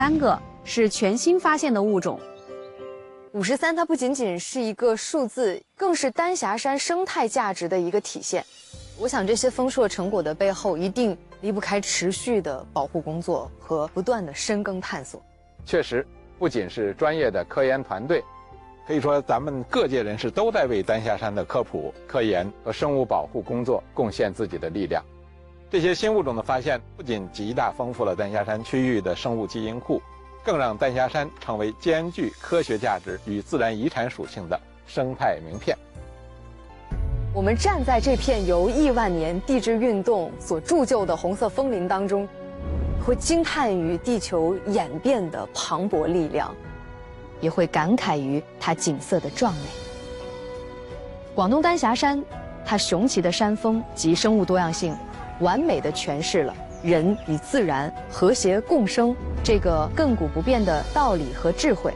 3个是全新发现的物种。 53它不仅仅是一个数字，更是丹霞山生态价值的一个体现。我想这些丰硕成果的背后，一定离不开持续的保护工作和不断的深耕探索。 确实，不仅是专业的科研团队，可以说咱们各界人士都在为丹霞山的科普、科研和生物保护工作贡献自己的力量。这些新物种的发现，不仅极大丰富了丹霞山区域的生物基因库，更让丹霞山成为兼具科学价值与自然遗产属性的生态名片。 我们站在这片由亿万年地质运动所铸就的红色枫林当中，会惊叹于地球演变的磅礴力量，也会感慨于它景色的壮美。广东丹霞山，它雄奇的山峰及生物多样性，完美地诠释了人与自然和谐共生这个亘古不变的道理和智慧。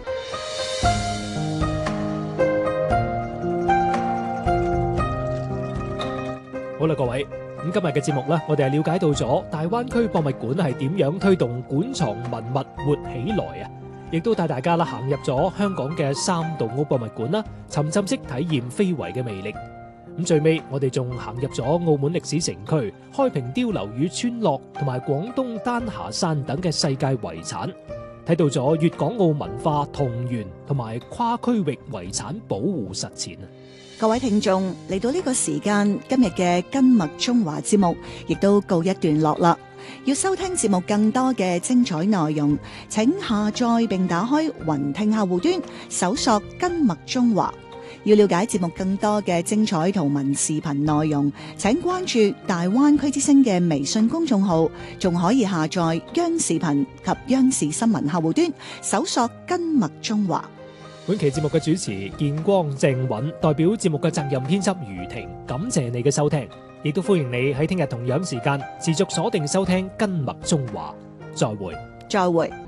好啦，各位，咁今日嘅節目呢，我哋係了解到咗大灣區博物館係點樣推動館藏文物活起來啊，亦都帶大家啦行入咗香港嘅三棟屋博物館啦，沉浸式體驗非遺嘅魅力。咁最尾，我哋仲行入咗澳門歷史城區、開平碉樓與村落同埋廣東丹霞山等嘅世界遺產，睇到咗粵港澳文化同源同埋跨區域遺產保護實踐。 各位聽眾，嚟到呢個時間，今日嘅根脈中華節目亦都告一段落啦。要收聽節目更多嘅精彩內容，請下載並打開雲聽客戶端，搜索根脈中華。要了解節目更多嘅精彩圖文視頻內容，請關注大灣區之聲嘅微信公眾號，仲可以下載央視頻及央視新聞客戶端，搜索根脈中華。 本期節目嘅主持建光、鄭允代表節目嘅責任編輯余婷，感謝你嘅收聽，亦都歡迎你喺聽日同樣時間持續鎖定收聽根脈中華。再會。